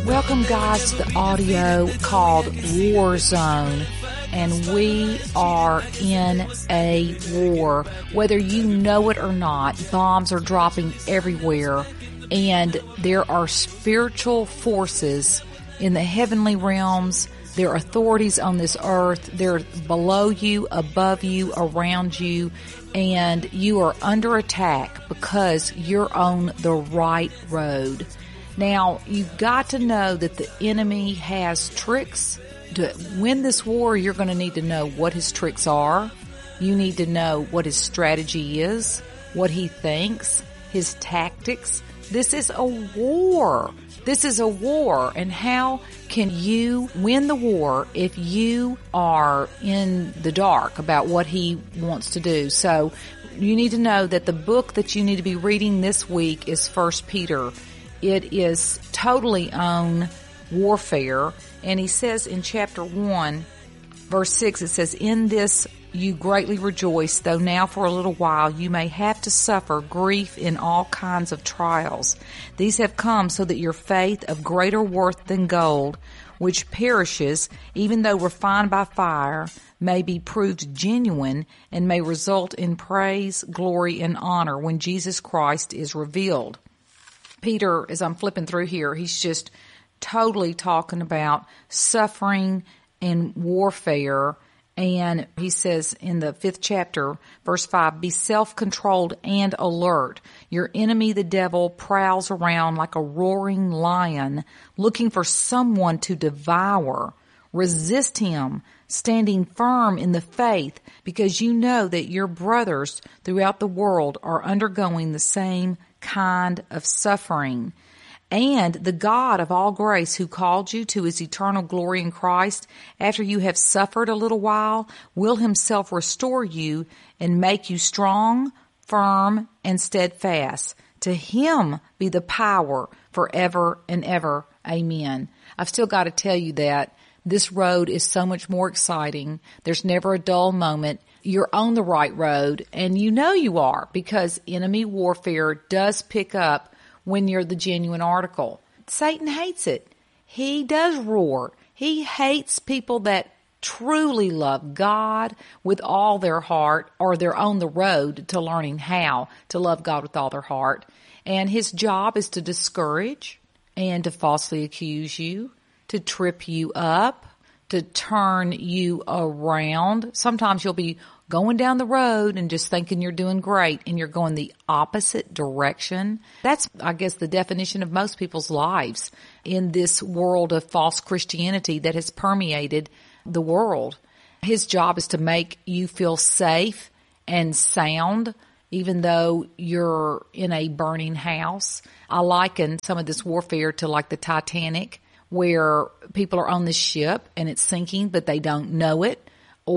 Welcome, guys, to the audio called War Zone, and we are in a war. Whether you know it or not, bombs are dropping everywhere, and there are spiritual forces in the heavenly realms. There are authorities on this earth. They're below you, above you, around you, and you are under attack because you're on the right road. Now, you've got to know that the enemy has tricks. To win this war, you're going to need to know what his tricks are. You need to know what his strategy is, what he thinks, his tactics. This is a war. This is a war. And how can you win the war if you are in the dark about what he wants to do? So you need to know that the book that you need to be reading this week is 1 Peter. It is totally on warfare. And he says in chapter 1, verse 6, it says, "In this you greatly rejoice, though now for a little while you may have to suffer grief in all kinds of trials. These have come so that your faith, of greater worth than gold, which perishes, even though refined by fire, may be proved genuine and may result in praise, glory, and honor when Jesus Christ is revealed." Peter, as I'm flipping through here, he's just totally talking about suffering and warfare. And he says in the 5th chapter, verse 5, "Be self-controlled and alert. Your enemy, the devil, prowls around like a roaring lion, looking for someone to devour. Resist him, standing firm in the faith, because you know that your brothers throughout the world are undergoing the same kind of suffering. And the God of all grace, who called you to his eternal glory in Christ, after you have suffered a little while, will himself restore you and make you strong, firm, and steadfast. To him be the power forever and ever. Amen." I've still got to tell you that this road is so much more exciting. There's never a dull moment. You're on the right road, and you know you are, because enemy warfare does pick up when you're the genuine article. Satan hates it. He does roar. He hates people that truly love God with all their heart, or they're on the road to learning how to love God with all their heart. And his job is to discourage and to falsely accuse you, to trip you up, to turn you around. Sometimes you'll be going down the road and just thinking you're doing great, and you're going the opposite direction. That's, I guess, the definition of most people's lives in this world of false Christianity that has permeated the world. His job is to make you feel safe and sound, even though you're in a burning house. I liken some of this warfare to like the Titanic, where people are on this ship and it's sinking, but they don't know it.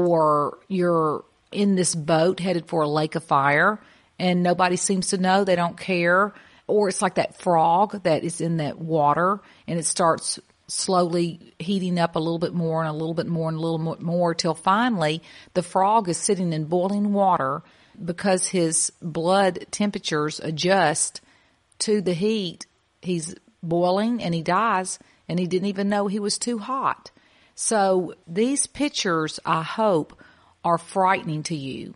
Or you're in this boat headed for a lake of fire and nobody seems to know, they don't care. Or it's like that frog that is in that water and it starts slowly heating up a little bit more and a little bit more and a little bit more till finally the frog is sitting in boiling water because his blood temperatures adjust to the heat. He's boiling and he dies, and he didn't even know he was too hot. So these pictures, I hope, are frightening to you.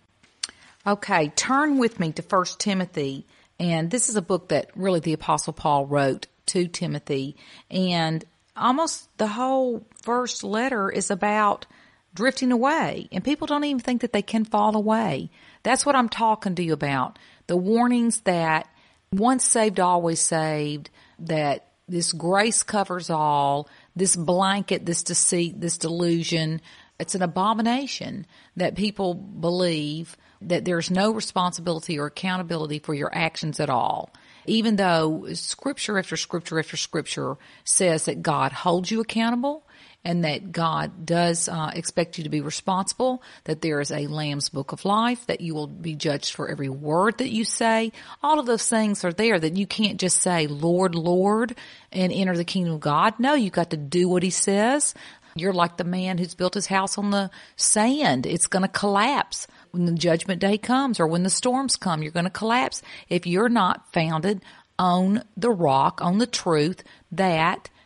Okay, turn with me to 1 Timothy, and this is a book that really the Apostle Paul wrote to Timothy, and almost the whole first letter is about drifting away, and people don't even think that they can fall away. That's what I'm talking to you about. The warnings that once saved, always saved, that this grace covers all, this blanket, this deceit, this delusion. It's an abomination that people believe that there's no responsibility or accountability for your actions at all. Even though scripture after scripture after scripture says that God holds you accountable and that God does expect you to be responsible, that there is a Lamb's Book of Life, that you will be judged for every word that you say. All of those things are there, that you can't just say, "Lord, Lord," and enter the kingdom of God. No, you've got to do what he says. You're like the man who's built his house on the sand. It's going to collapse. When the judgment day comes or when the storms come, you're going to collapse if you're not founded on the rock, on the truth that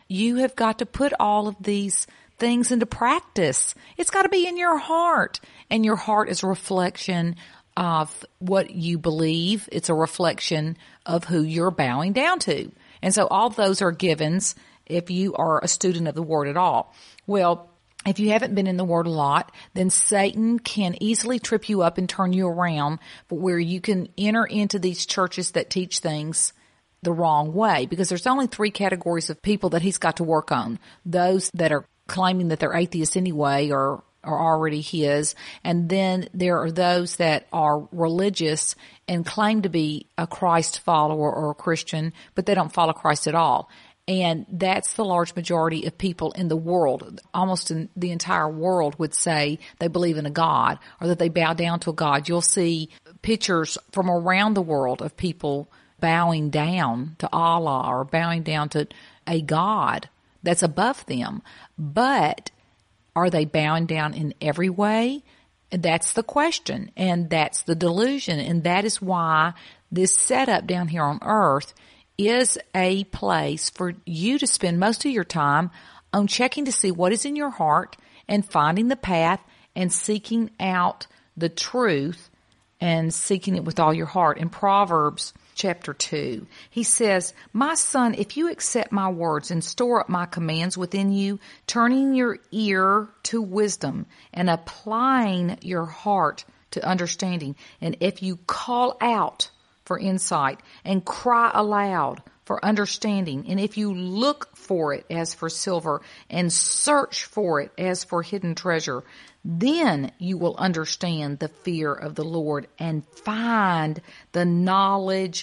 you have got to put all of these things into practice. It's got to be in your heart. And your heart is a reflection of what you believe. It's a reflection of who you're bowing down to. And so all those are givens if you are a student of the Word at all. Well, if you haven't been in the Word a lot, then Satan can easily trip you up and turn you around, but where you can enter into these churches that teach things the wrong way, because there's only 3 categories of people that he's got to work on. Those that are claiming that they're atheists anyway or are already his, and then there are those that are religious and claim to be a Christ follower or a Christian, but they don't follow Christ at all. And that's the large majority of people in the world. Almost in the entire world would say they believe in a God or that they bow down to a God. You'll see pictures from around the world of people bowing down to Allah or bowing down to a God that's above them. But are they bowing down in every way? That's the question, and that's the delusion. And that is why this setup down here on earth is a place for you to spend most of your time on checking to see what is in your heart and finding the path and seeking out the truth and seeking it with all your heart. In Proverbs chapter 2, he says, "My son, if you accept my words and store up my commands within you, turning your ear to wisdom and applying your heart to understanding, and if you call out for insight and cry aloud for understanding, and if you look for it as for silver and search for it as for hidden treasure, then you will understand the fear of the Lord and find the knowledge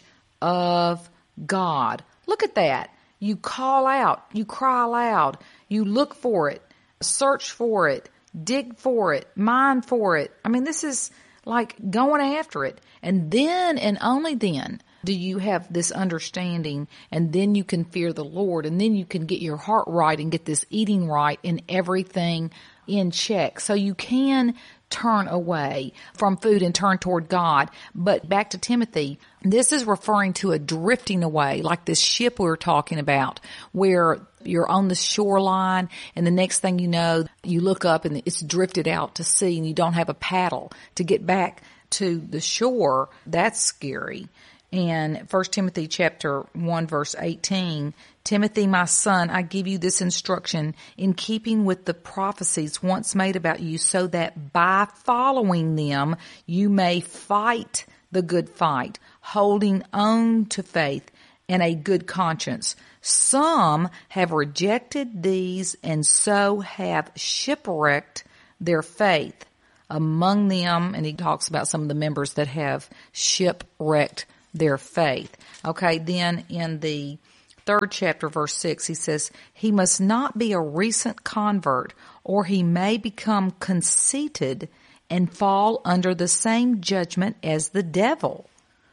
of God." Look at that. You call out, you cry aloud, you look for it, search for it, dig for it, mine for it. I mean, this is like going after it. And then and only then do you have this understanding, and then you can fear the Lord, and then you can get your heart right and get this eating right and everything in check. So you can turn away from food and turn toward God. But back to Timothy, this is referring to a drifting away, like this ship we were talking about, where you're on the shoreline and the next thing you know, you look up and it's drifted out to sea and you don't have a paddle to get back to the shore. That's scary. And 1 Timothy chapter 1 verse 18, "Timothy, my son, I give you this instruction in keeping with the prophecies once made about you, so that by following them you may fight the good fight, holding on to faith and a good conscience. Some have rejected these and so have shipwrecked their faith. Among them," and he talks about some of the members that have shipwrecked their faith. Okay, then in the 3rd chapter, verse 6, he says, "He must not be a recent convert, or he may become conceited and fall under the same judgment as the devil."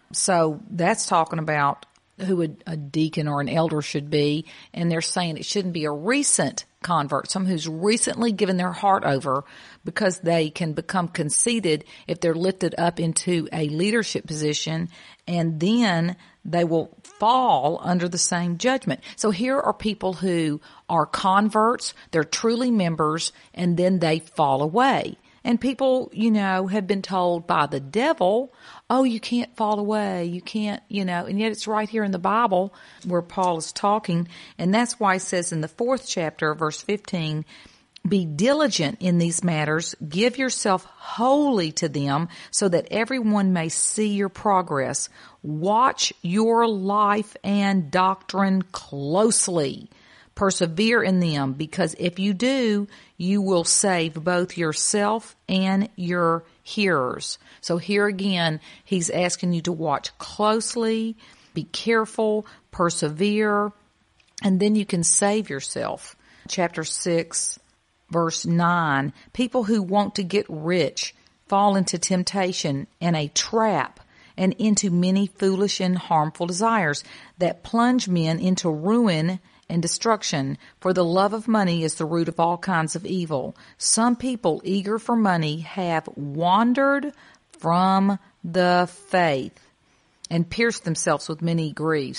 So that's talking about who a deacon or an elder should be, and they're saying it shouldn't be a recent convert, someone who's recently given their heart over, because they can become conceited if they're lifted up into a leadership position, and then they will fall under the same judgment. So here are people who are converts, they're truly members, and then they fall away. And people, have been told by the devil, oh, you can't fall away, you can't, and yet it's right here in the Bible where Paul is talking. And that's why it says in the 4th chapter, verse 15, "Be diligent in these matters, give yourself wholly to them, so that everyone may see your progress. Watch your life and doctrine closely. Persevere in them, because if you do, you will save both yourself and your hearers." So here again, he's asking you to watch closely, be careful, persevere, and then you can save yourself. Chapter 6, verse 9, "People who want to get rich fall into temptation and a trap, and into many foolish and harmful desires that plunge men into ruin and destruction. For the love of money is the root of all kinds of evil. Some people eager for money have wandered from the faith and pierced themselves with many griefs."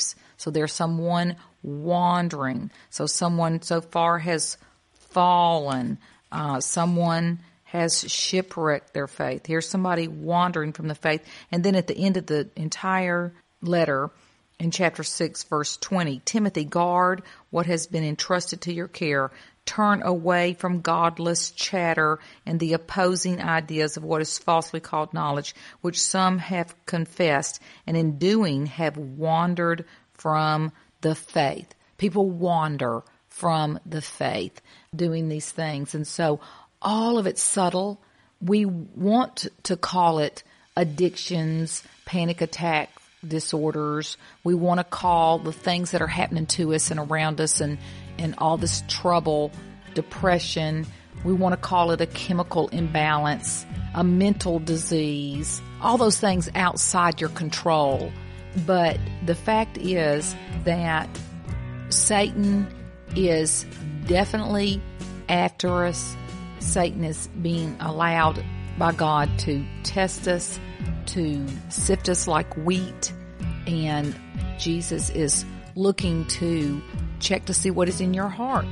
So there's someone wandering. So someone so far has fallen. Someone has shipwrecked their faith. Here's somebody wandering from the faith. And then at the end of the entire letter, in chapter 6, verse 20, Timothy, guard what has been entrusted to your care. Turn away from godless chatter and the opposing ideas of what is falsely called knowledge, which some have confessed, and in doing have wandered from the faith. People wander from the faith doing these things. And so all of it's subtle. We want to call it addictions, panic attack disorders. We want to call the things that are happening to us and around us and all this trouble, depression. We want to call it a chemical imbalance, a mental disease, all those things outside your control. But the fact is that Satan is definitely after us. Satan is being allowed by God to test us, to sift us like wheat, and Jesus is looking to check to see what is in your heart.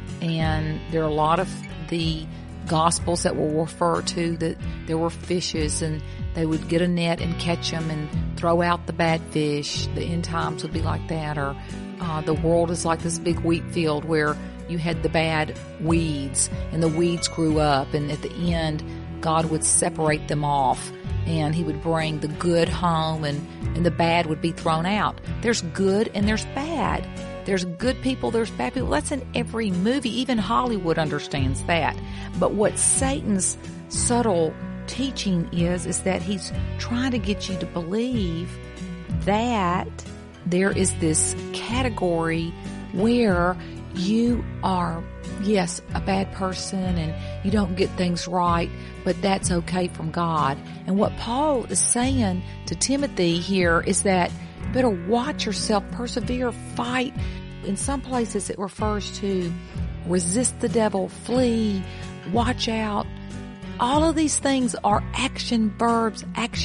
And there are a lot of the Gospels that will refer to that there were fishes and they would get a net and catch them and throw out the bad fish. The end times would be like that. Or the world is like this big wheat field where you had the bad weeds and the weeds grew up, and at the end God would separate them off and he would bring the good home and the bad would be thrown out. There's good and there's bad. There's good people, there's bad people. That's in every movie. Even Hollywood understands that. But what Satan's subtle teaching is that he's trying to get you to believe that there is this category where you are, yes, a bad person and you don't get things right, but that's okay from God. And what Paul is saying to Timothy here is that you better watch yourself, persevere, fight. In some places it refers to resist the devil, flee, watch out. All of these things are action verbs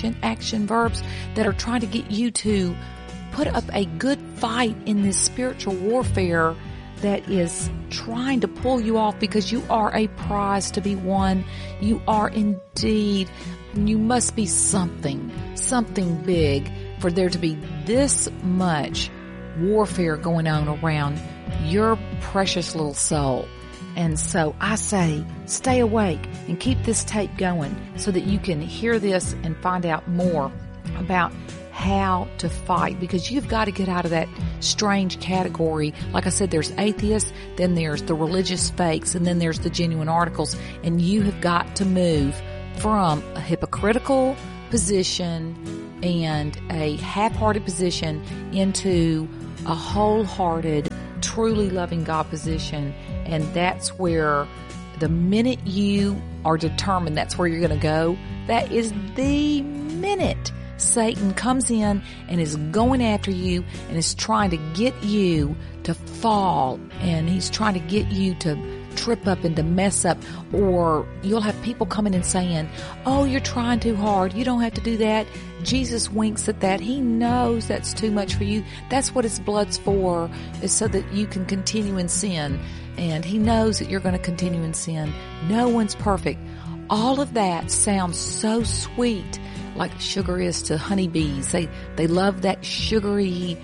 that are trying to get you to put up a good fight in this spiritual warfare that is trying to pull you off, because you are a prize to be won. You are indeed, you must be something big for there to be this much warfare going on around your precious little soul. And so I say, stay awake and keep this tape going so that you can hear this and find out more about how to fight, because you've got to get out of that strange category. Like I said, there's atheists, then there's the religious fakes, and then there's the genuine articles. And you have got to move from a hypocritical position and a half-hearted position into a wholehearted, truly loving God position. And that's where the minute you are determined that's where you're going to go, that is the minute Satan comes in and is going after you and is trying to get you to fall, and he's trying to get you to trip up and to mess up. Or you'll have people coming and saying, oh, you're trying too hard. You don't have to do that. Jesus winks at that. He knows that's too much for you. That's what his blood's for, is so that you can continue in sin. And he knows that you're going to continue in sin. No one's perfect. All of that sounds so sweet, like sugar is to honeybees. They love that sugary,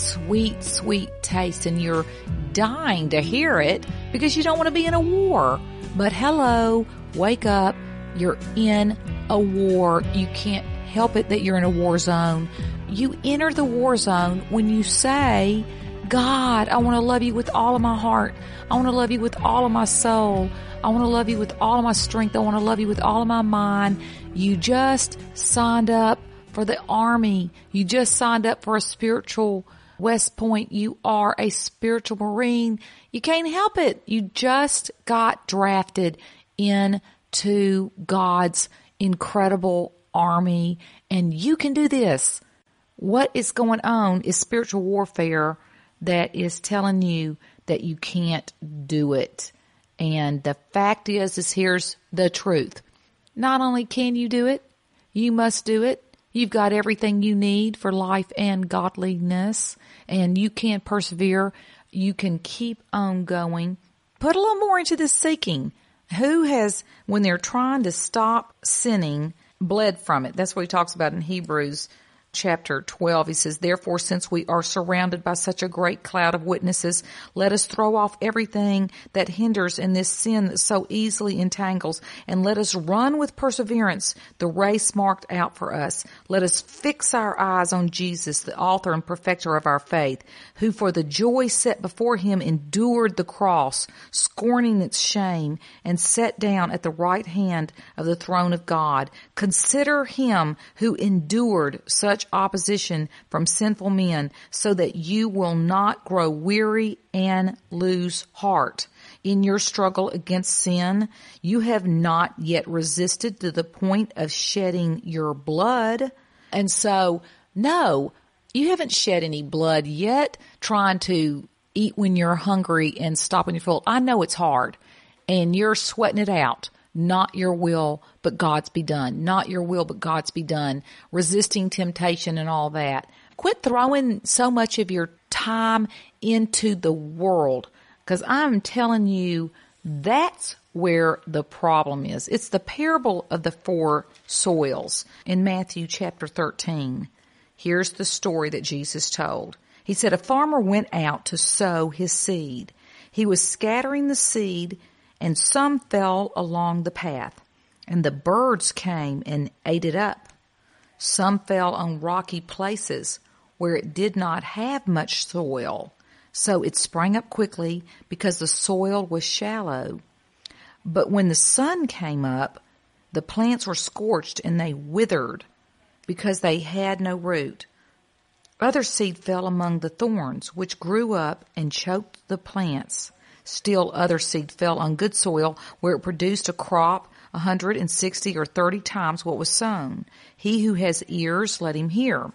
sweet taste, and you're dying to hear it because you don't want to be in a war. But hello, wake up. You're in a war. You can't help it that you're in a war zone. You enter the war zone when you say, God, I want to love you with all of my heart. I want to love you with all of my soul. I want to love you with all of my strength. I want to love you with all of my mind. You just signed up for the army. You just signed up for a spiritual West Point. You are a spiritual Marine. You can't help it. You just got drafted into God's incredible army, and you can do this. What is going on is spiritual warfare that is telling you that you can't do it. And the fact is here's the truth. Not only can you do it, you must do it. You've got everything you need for life and godliness, and you can persevere. You can keep on going. Put a little more into this seeking. Who has, when they're trying to stop sinning, bled from it? That's what he talks about in Hebrews chapter 12. He says, therefore, since we are surrounded by such a great cloud of witnesses, let us throw off everything that hinders and this sin that so easily entangles, and let us run with perseverance the race marked out for us. Let us fix our eyes on Jesus, the author and perfecter of our faith, who for the joy set before him endured the cross, scorning its shame, and sat down at the right hand of the throne of God. Consider him who endured such opposition from sinful men, so that you will not grow weary and lose heart. In your struggle against sin, you have not yet resisted to the point of shedding your blood. And so, no, you haven't shed any blood yet trying to eat when you're hungry and stop when you're full. I know it's hard, and you're sweating it out. Not your will, but God's be done. Not your will, but God's be done. Resisting temptation and all that. Quit throwing so much of your time into the world, because I'm telling you, that's where the problem is. It's the parable of the 4 soils in Matthew chapter 13. Here's the story that Jesus told. He said, a farmer went out to sow his seed. He was scattering the seed, and some fell along the path, and the birds came and ate it up. Some fell on rocky places where it did not have much soil, so it sprang up quickly because the soil was shallow. But when the sun came up, the plants were scorched and they withered because they had no root. Other seed fell among the thorns, which grew up and choked the plants. Still other seed fell on good soil, where it produced a crop 160 or 30 times what was sown. He who has ears, let him hear.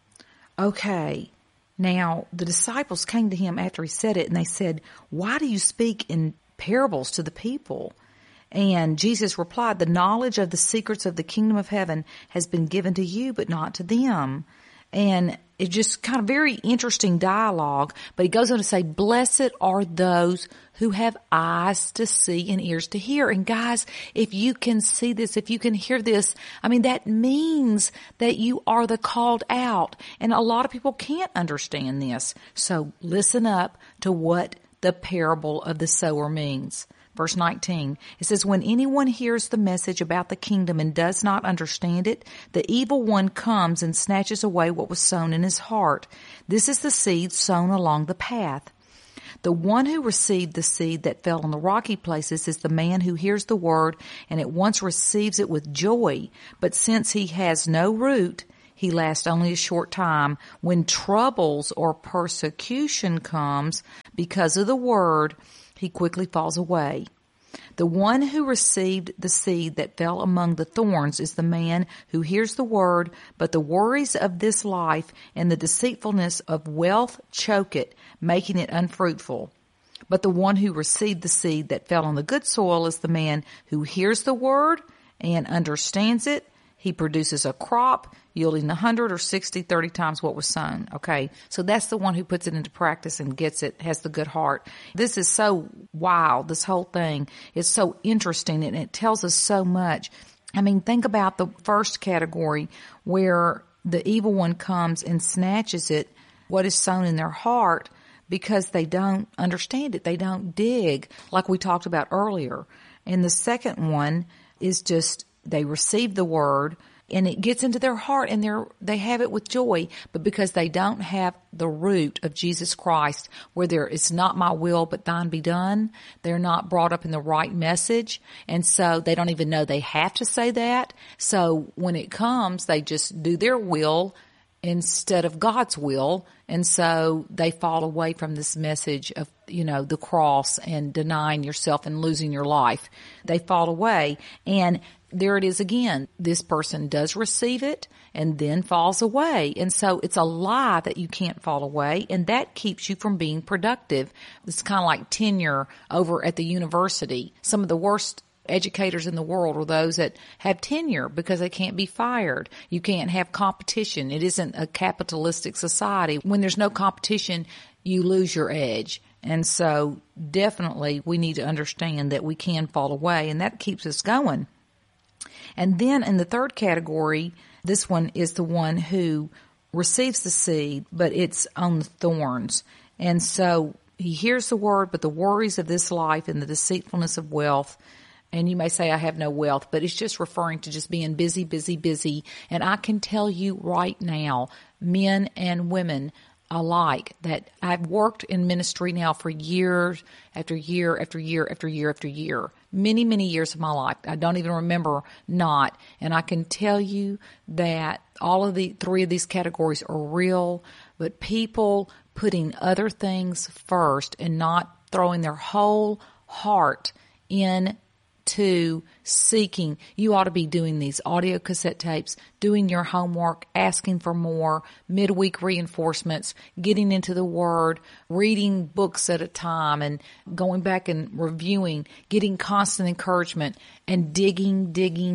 Okay, now the disciples came to him after he said it, and they said, why do you speak in parables to the people? And Jesus replied, the knowledge of the secrets of the kingdom of heaven has been given to you, but not to them. And it's just kind of very interesting dialogue, but he goes on to say, blessed are those who have eyes to see and ears to hear. And guys, if you can see this, if you can hear this, I mean, that means that you are the called out. And a lot of people can't understand this. So listen up to what the parable of the sower means. Verse 19, it says, when anyone hears the message about the kingdom and does not understand it, the evil one comes and snatches away what was sown in his heart. This is the seed sown along the path. The one who received the seed that fell on the rocky places is the man who hears the word and at once receives it with joy. But since he has no root, he lasts only a short time. When troubles or persecution comes because of the word, he quickly falls away. The one who received the seed that fell among the thorns is the man who hears the word, but the worries of this life and the deceitfulness of wealth choke it, making it unfruitful. But the one who received the seed that fell on the good soil is the man who hears the word and understands it. He produces a crop yielding 100 or 60, 30 times what was sown. Okay, so that's the one who puts it into practice and gets it, has the good heart. This is so wild, this whole thing. It's so interesting, and it tells us so much. I mean, think about the first category where the evil one comes and snatches it, what is sown in their heart, because they don't understand it. They don't dig, like we talked about earlier. And the second one is just they receive the word and it gets into their heart and they have it with joy, but because they don't have the root of Jesus Christ, where it's not my will but thine be done, they're not brought up in the right message, and so they don't even know they have to say that. So when it comes, they just do their will instead of God's will, and so they fall away from this message of, the cross and denying yourself and losing your life. They fall away, and there it is again. This person does receive it and then falls away. And so it's a lie that you can't fall away, and that keeps you from being productive. It's kind of like tenure over at the university. Some of the worst educators in the world are those that have tenure because they can't be fired. You can't have competition. It isn't a capitalistic society. When there's no competition, you lose your edge. And so definitely we need to understand that we can fall away, and that keeps us going. And then in the third category, this one is the one who receives the seed, but it's on the thorns. And so he hears the word, but the worries of this life and the deceitfulness of wealth, and you may say, I have no wealth, but it's just referring to just being busy, busy, busy. And I can tell you right now, men and women alike, that I've worked in ministry now for years after year after year after year after year, many, many years of my life. I don't even remember not. And I can tell you that all of the three of these categories are real, but people putting other things first and not throwing their whole heart into seeking. You ought to be doing these audio cassette tapes, doing your homework, asking for more, midweek reinforcements, getting into the Word, reading books at a time, and going back and reviewing, getting constant encouragement, and digging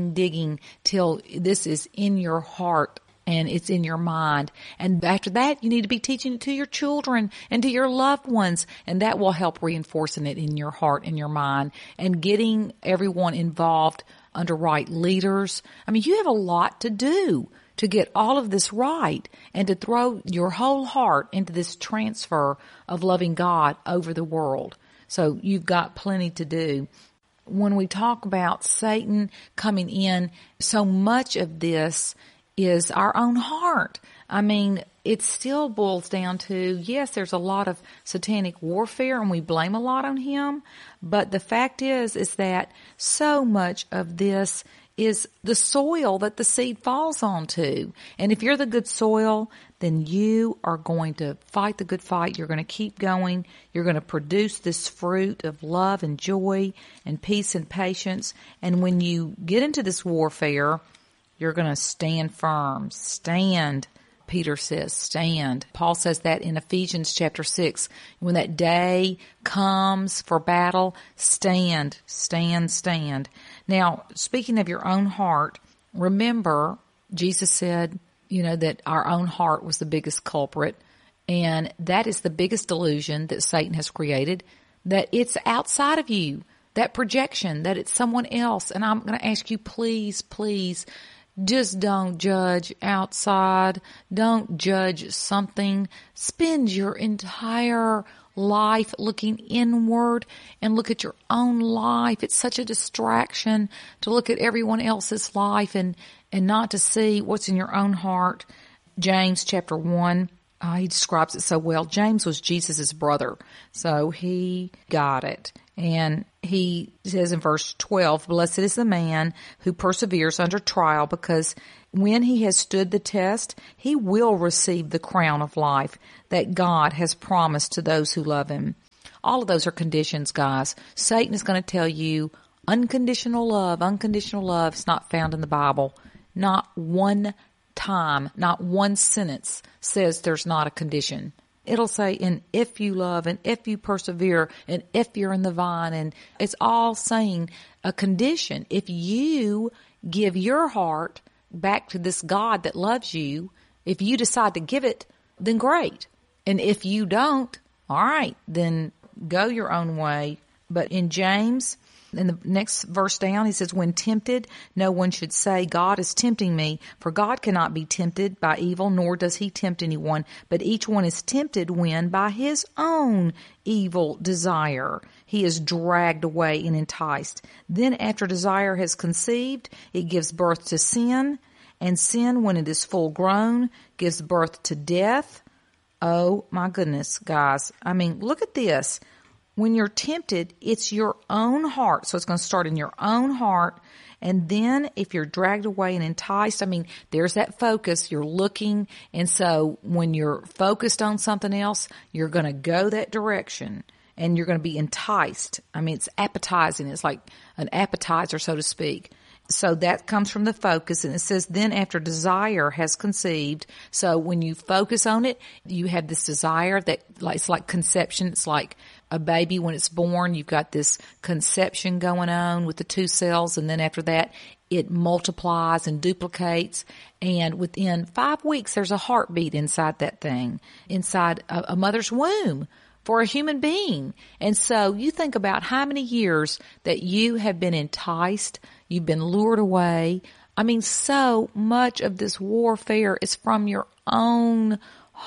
till this is in your heart and it's in your mind. And after that, you need to be teaching it to your children and to your loved ones, and that will help reinforcing it in your heart and your mind, and getting everyone involved under right leaders. I mean, you have a lot to do to get all of this right and to throw your whole heart into this transfer of loving God over the world. So you've got plenty to do. When we talk about Satan coming in, so much of this is our own heart. I mean, it still boils down to, yes, there's a lot of satanic warfare and we blame a lot on him, but the fact is that so much of this is the soil that the seed falls onto. And if you're the good soil, then you are going to fight the good fight. You're going to keep going. You're going to produce this fruit of love and joy and peace and patience. And when you get into this warfare, you're going to stand firm. Stand, Peter says, stand. Paul says that in Ephesians chapter 6. When that day comes for battle, stand, stand, stand. Now, speaking of your own heart, remember, Jesus said, that our own heart was the biggest culprit. And that is the biggest delusion that Satan has created, that it's outside of you, that projection, that it's someone else. And I'm going to ask you, please, just don't judge outside. Don't judge something. Spend your entire life looking inward and look at your own life. It's such a distraction to look at everyone else's life and not to see what's in your own heart. James chapter 1, he describes it so well. James was Jesus' brother, so he got it. And he says in verse 12, blessed is the man who perseveres under trial, because when he has stood the test, he will receive the crown of life that God has promised to those who love him. All of those are conditions, guys. Satan is going to tell you unconditional love is not found in the Bible. Not one time, not one sentence says there's not a condition. It'll say, and if you love, and if you persevere, and if you're in the vine, and it's all saying a condition. If you give your heart back to this God that loves you, if you decide to give it, then great. And if you don't, all right, then go your own way. But in James, in the next verse down, he says, when tempted, no one should say, God is tempting me, for God cannot be tempted by evil, nor does he tempt anyone. But each one is tempted when by his own evil desire he is dragged away and enticed. Then after desire has conceived, it gives birth to sin, and sin, when it is full grown, gives birth to death. Oh my goodness, guys. I mean, look at this. When you're tempted, it's your own heart. So it's going to start in your own heart. And then if you're dragged away and enticed, I mean, there's that focus. You're looking. And so when you're focused on something else, you're going to go that direction and you're going to be enticed. I mean, it's appetizing. It's like an appetizer, so to speak. So that comes from the focus, and it says, then after desire has conceived. So when you focus on it, you have this desire that, it's like conception. It's like a baby, when it's born, you've got this conception going on with the 2 cells, and then after that, it multiplies and duplicates, and within 5 weeks, there's a heartbeat inside that thing, inside a mother's womb for a human being. And so you think about how many years that you have been enticed, you've been lured away. I mean, so much of this warfare is from your own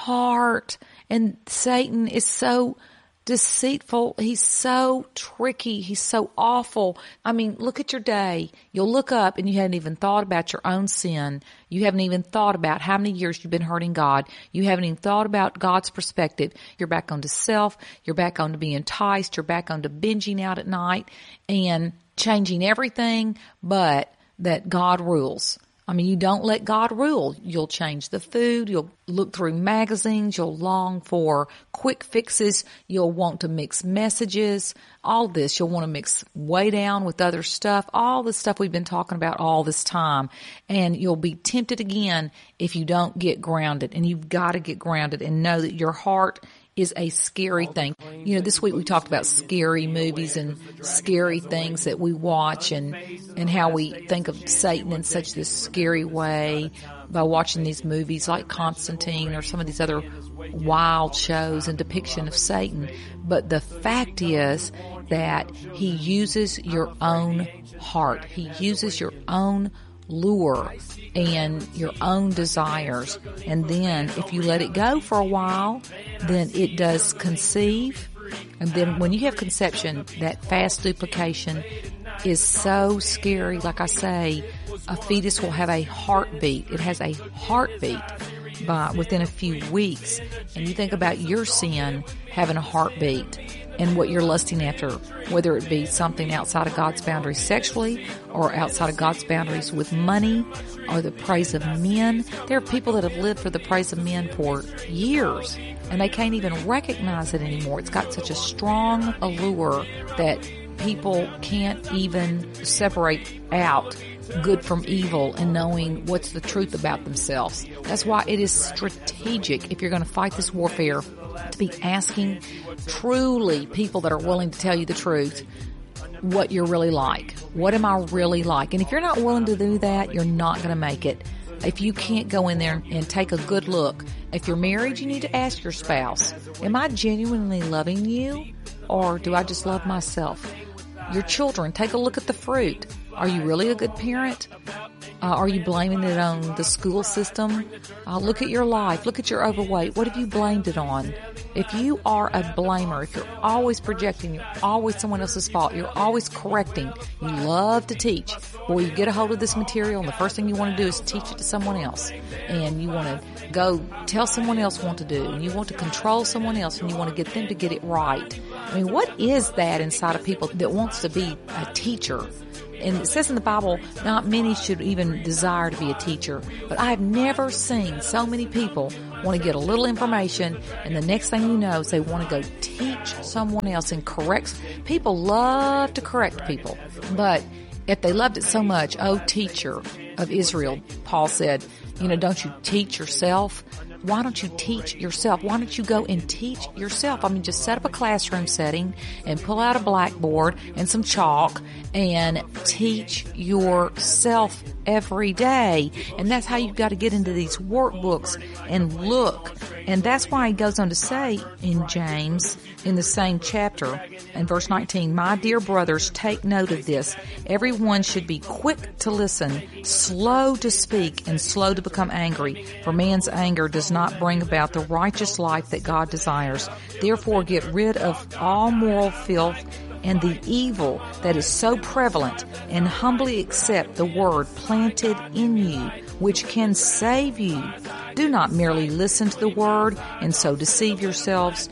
heart, and Satan is so deceitful. He's so tricky. He's so awful. I mean, look at your day. You'll look up and you haven't even thought about your own sin. You haven't even thought about how many years you've been hurting God. You haven't even thought about God's perspective. You're back onto self. You're back onto being enticed. You're back onto binging out at night and changing everything but that God rules. I mean, you don't let God rule. You'll change the food. You'll look through magazines. You'll long for quick fixes. You'll want to mix messages. All this. You'll want to mix way down with other stuff. All the stuff we've been talking about all this time. And you'll be tempted again if you don't get grounded. And you've got to get grounded and know that your heart is a scary thing. You know, this week we talked about scary movies and scary things that we watch and how we think of Satan in such this scary way by watching these movies like Constantine or some of these other wild shows and depiction of Satan. But the fact is that he uses your own heart. He uses your own lure and your own desires. And then if you let it go for a while, then it does conceive. And then when you have conception, that fast duplication is so scary. Like I say, a fetus will have a heartbeat. It has a heartbeat within a few weeks. And you think about your sin having a heartbeat and what you're lusting after, whether it be something outside of God's boundaries sexually or outside of God's boundaries with money or the praise of men. There are people that have lived for the praise of men for years and they can't even recognize it anymore. It's got such a strong allure that people can't even separate out good from evil and knowing what's the truth about themselves. That's why it is strategic, if you're going to fight this warfare, to be asking truly people that are willing to tell you the truth what you're really like. What am I really like? And if you're not willing to do that, you're not going to make it. If you can't go in there and take a good look, if you're married, you need to ask your spouse, am I genuinely loving you or do I just love myself? Your children, take a look at the fruit. Are you really a good parent? Are you blaming it on the school system? Look at your life. Look at your overweight. What have you blamed it on? If you are a blamer, if you're always projecting, you're always someone else's fault, you're always correcting, you love to teach. Boy, you get a hold of this material and the first thing you want to do is teach it to someone else. And you want to go tell someone else what to do. And you want to control someone else and you want to get them to get it right. I mean, what is that inside of people that wants to be a teacher? And it says in the Bible, not many should even desire to be a teacher. But I have never seen so many people want to get a little information, and the next thing you know is they want to go teach someone else and correct. People love to correct people. But if they loved it so much, oh, teacher of Israel, Paul said, don't you teach yourself? Why don't you teach yourself? Why don't you go and teach yourself? I mean, just set up a classroom setting and pull out a blackboard and some chalk and teach yourself every day. And that's how you've got to get into these workbooks and look. And that's why he goes on to say in James, in the same chapter, in verse 19, my dear brothers, take note of this. Everyone should be quick to listen, slow to speak, and slow to become angry. For man's anger does not bring about the righteous life that God desires. Therefore, get rid of all moral filth and the evil that is so prevalent, and humbly accept the word planted in you, which can save you. Do not merely listen to the word and so deceive yourselves.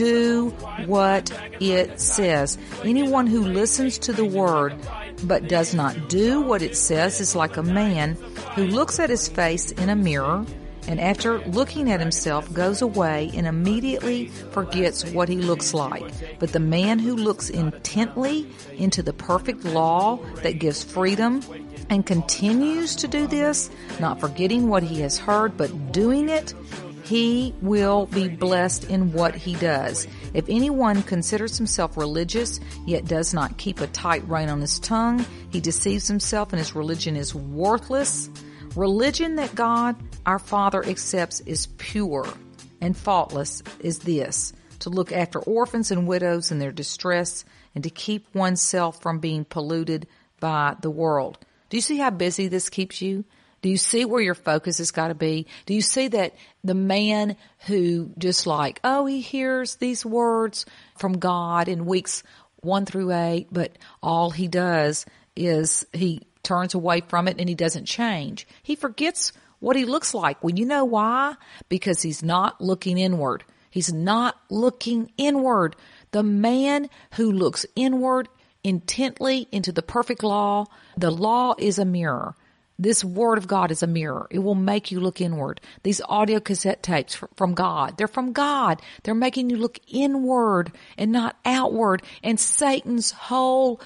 Do what it says. Anyone who listens to the word but does not do what it says is like a man who looks at his face in a mirror and after looking at himself goes away and immediately forgets what he looks like. But the man who looks intently into the perfect law that gives freedom and continues to do this, not forgetting what he has heard, but doing it, he will be blessed in what he does. If anyone considers himself religious, yet does not keep a tight rein on his tongue, he deceives himself and his religion is worthless. Religion that God, our Father, accepts is pure and faultless is this, to look after orphans and widows in their distress and to keep oneself from being polluted by the world. Do you see how busy this keeps you? Do you see where your focus has got to be? Do you see that the man who just like, oh, he hears these words from God in weeks 1 through 8, but all he does is he turns away from it and he doesn't change. He forgets what he looks like. Well, you know why? Because he's not looking inward. He's not looking inward. The man who looks inward intently into the perfect law, the law is a mirror. This word of God is a mirror. It will make you look inward. These audio cassette tapes from God, they're from God. They're making you look inward and not outward. And Satan's whole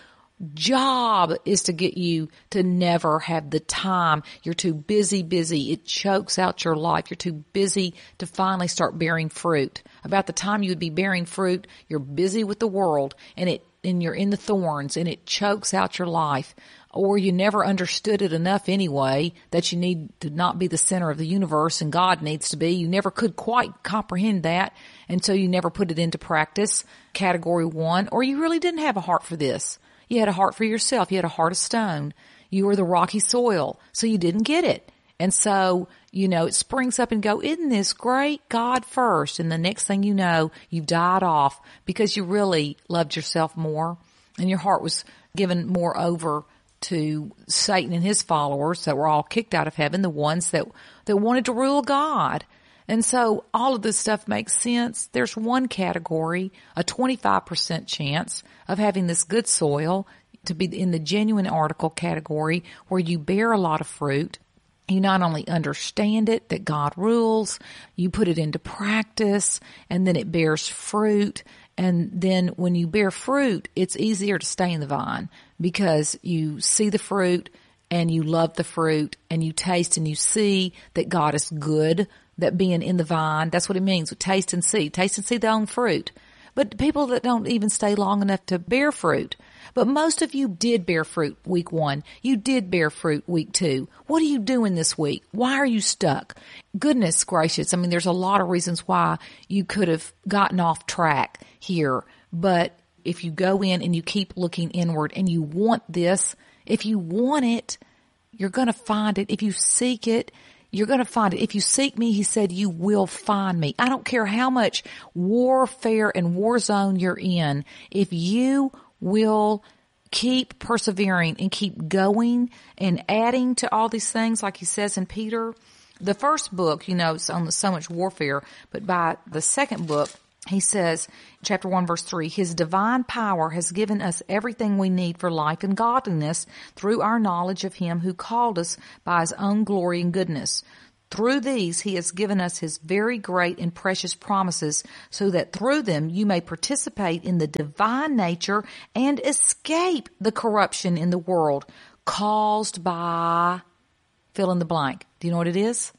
job is to get you to never have the time. You're too busy. It chokes out your life. You're too busy to finally start bearing fruit. About the time you would be bearing fruit, you're busy with the world and you're in the thorns and it chokes out your life. Or you never understood it enough anyway that you need to not be the center of the universe and God needs to be. You never could quite comprehend that, and so you never put it into practice, category 1. Or you really didn't have a heart for this. You had a heart for yourself. You had a heart of stone. You were the rocky soil, so you didn't get it. And so, it springs up and go, isn't this great? God first. And the next thing you know, you've died off because you really loved yourself more and your heart was given more over to Satan and his followers that were all kicked out of heaven, the ones that wanted to rule God. And so all of this stuff makes sense. There's one category, a 25% chance of having this good soil to be in the genuine article category where you bear a lot of fruit. You not only understand it, that God rules, you put it into practice, and then it bears fruit. And then when you bear fruit, it's easier to stay in the vine because you see the fruit and you love the fruit and you taste and you see that God is good, that being in the vine, that's what it means. Taste and see the own fruit. But people that don't even stay long enough to bear fruit. But most of you did bear fruit week 1. You did bear fruit week 2. What are you doing this week? Why are you stuck? Goodness gracious. There's a lot of reasons why you could have gotten off track here. But if you go in and you keep looking inward and you want this, if you want it, you're going to find it. If you seek it, you're going to find it. If you seek me, he said, you will find me. I don't care how much warfare and war zone you're in. If you will keep persevering and keep going and adding to all these things, like he says in Peter, the first book, it's on so much warfare, but by the second book, he says, chapter 1, verse 3, his divine power has given us everything we need for life and godliness through our knowledge of him who called us by his own glory and goodness. Through these, he has given us his very great and precious promises so that through them you may participate in the divine nature and escape the corruption in the world caused by, fill in the blank. Do you know what it is?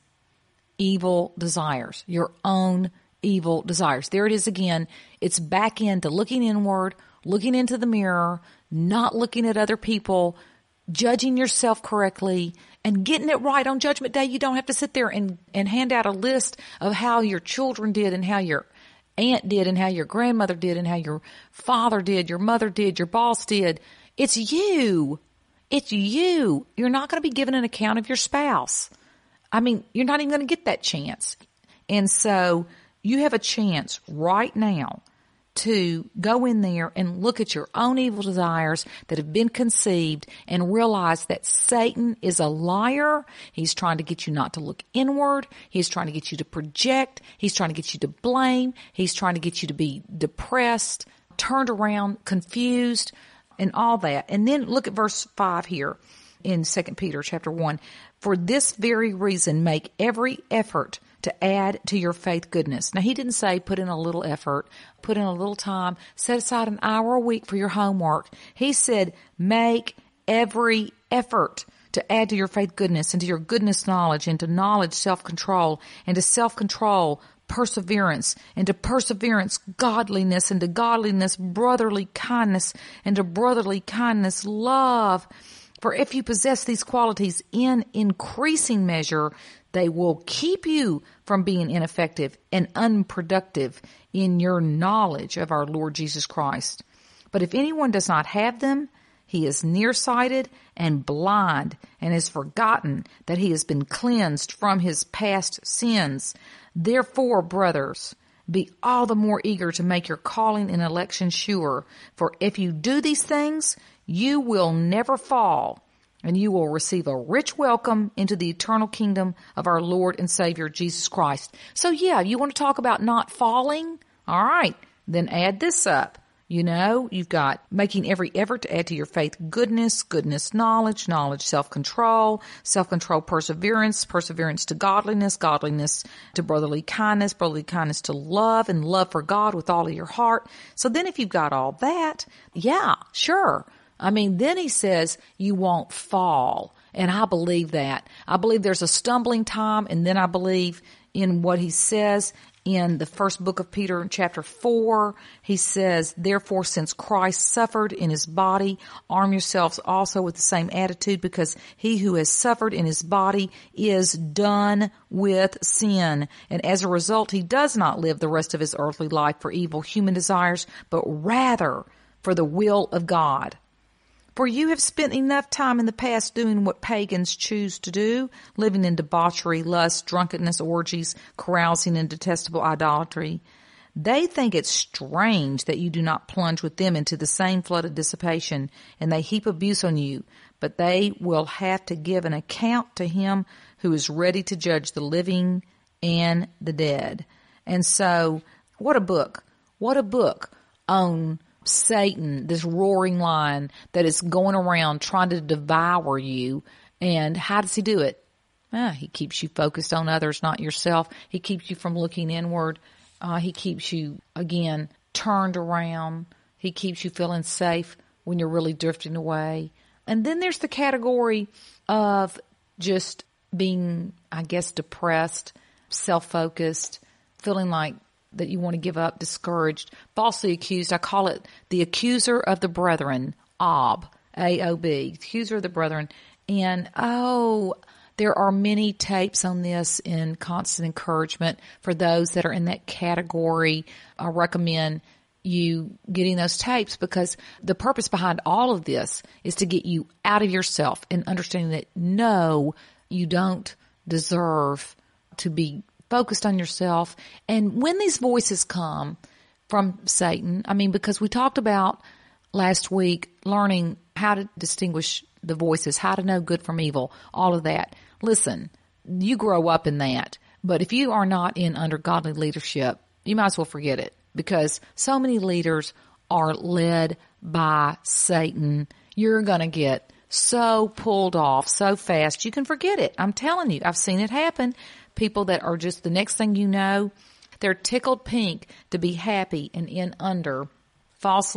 Evil desires, your own evil desires. There it is again. It's back into looking inward, looking into the mirror, not looking at other people, judging yourself correctly, and getting it right on Judgment Day. You don't have to sit there and hand out a list of how your children did and how your aunt did and how your grandmother did and how your father did, your mother did, your boss did. It's you. It's you. You're not going to be given an account of your spouse. You're not even going to get that chance. And so you have a chance right now to go in there and look at your own evil desires that have been conceived and realize that Satan is a liar. He's trying to get you not to look inward. He's trying to get you to project. He's trying to get you to blame. He's trying to get you to be depressed, turned around, confused, and all that. And then look at verse 5 here in 2 Peter chapter 1. For this very reason, make every effort to add to your faith goodness. Now, he didn't say put in a little effort, put in a little time, set aside an hour a week for your homework. He said make every effort to add to your faith goodness, and to your goodness knowledge, and to knowledge self-control, and to self-control perseverance, and to perseverance, godliness, and to godliness, brotherly kindness, and to brotherly kindness, love. For if you possess these qualities in increasing measure, they will keep you from being ineffective and unproductive in your knowledge of our Lord Jesus Christ. But if anyone does not have them, he is nearsighted and blind, and has forgotten that he has been cleansed from his past sins. Therefore, brothers, be all the more eager to make your calling and election sure. For if you do these things, you will never fall, and you will receive a rich welcome into the eternal kingdom of our Lord and Savior, Jesus Christ. So yeah, you want to talk about not falling? All right, then add this up. You know, you've got making every effort to add to your faith goodness, knowledge, self-control, perseverance, to godliness, to brotherly kindness to love, and love for God with all of your heart. So then if you've got all that, yeah, sure. I mean, then he says you won't fall. And I believe that. I believe there's a stumbling time, and then I believe in what he says in the first book of Peter, chapter 4, he says, therefore, since Christ suffered in his body, arm yourselves also with the same attitude, because he who has suffered in his body is done with sin. And as a result, he does not live the rest of his earthly life for evil human desires, but rather for the will of God. For you have spent enough time in the past doing what pagans choose to do, living in debauchery, lust, drunkenness, orgies, carousing, and detestable idolatry. They think it strange that you do not plunge with them into the same flood of dissipation, and they heap abuse on you. But they will have to give an account to him who is ready to judge the living and the dead. And so, what a book. What a book on Satan, this roaring lion that is going around trying to devour you. And how does he do it? He keeps you focused on others, not yourself. He keeps you from looking inward. He keeps you, again, turned around. He keeps you feeling safe when you're really drifting away. And then there's the category of just being, I guess, depressed, self-focused, feeling like that you want to give up, discouraged, falsely accused. I call it the accuser of the brethren, Ob, A-O-B, accuser of the brethren. And, there are many tapes on this in Constant Encouragement for those that are in that category. I recommend you getting those tapes, because the purpose behind all of this is to get you out of yourself and understanding that, no, you don't deserve to be focused on yourself. And when these voices come from Satan, I mean, because we talked about last week learning how to distinguish the voices, how to know good from evil, all of that. Listen, you grow up in that. But if you are not in under godly leadership, you might as well forget it, because so many leaders are led by Satan. You're going to get so pulled off so fast, you can forget it. I'm telling you, I've seen it happen. People that are just, the next thing you know, they're tickled pink to be happy and in under false